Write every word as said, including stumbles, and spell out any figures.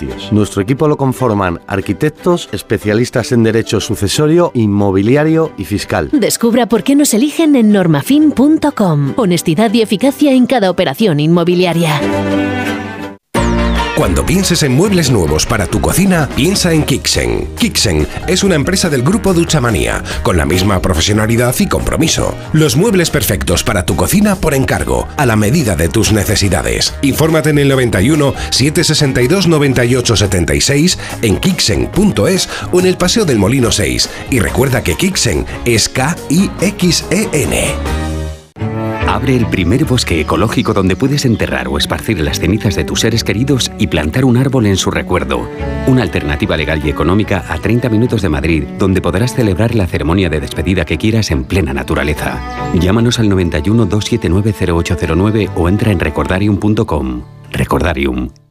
negocios. Nuestro equipo lo conforman arquitectos, especialistas en derecho sucesorio, inmobiliario y fiscal. Descubra por qué nos eligen en normafin punto com. Honestidad y eficacia en cada operación inmobiliaria. Cuando pienses en muebles nuevos para tu cocina, piensa en Kixen. Kixen es una empresa del grupo Duchamanía, con la misma profesionalidad y compromiso. Los muebles perfectos para tu cocina por encargo, a la medida de tus necesidades. Infórmate en el noventa y uno, setecientos sesenta y dos, noventa y ocho setenta y seis, en kixen punto es o en el Paseo del Molino seis. Y recuerda que Kixen es K I X E N. Abre el primer bosque ecológico donde puedes enterrar o esparcir las cenizas de tus seres queridos y plantar un árbol en su recuerdo. Una alternativa legal y económica a treinta minutos de Madrid, donde podrás celebrar la ceremonia de despedida que quieras en plena naturaleza. Llámanos al noventa y uno, doscientos setenta y nueve, cero ocho cero nueve o entra en recordarium punto com. Recordarium.